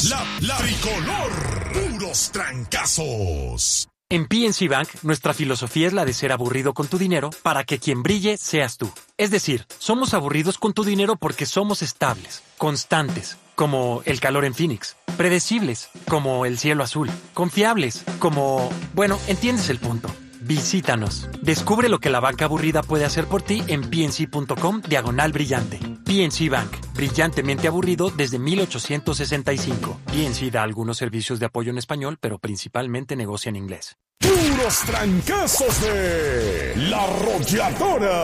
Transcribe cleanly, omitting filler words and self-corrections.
La tricolor. Puros trancazos. En PNC Bank, nuestra filosofía es la de ser aburrido con tu dinero para que quien brille seas tú. Es decir, somos aburridos con tu dinero porque somos estables, constantes, como el calor en Phoenix, predecibles, como el cielo azul, confiables, como... Bueno, entiendes el punto. Visítanos. Descubre lo que la banca aburrida puede hacer por ti en pnc.com/brillante. PNC Bank, brillantemente aburrido desde 1865. PNC da algunos servicios de apoyo en español, pero principalmente negocia en inglés. Puros trancazos de La Arrolladora.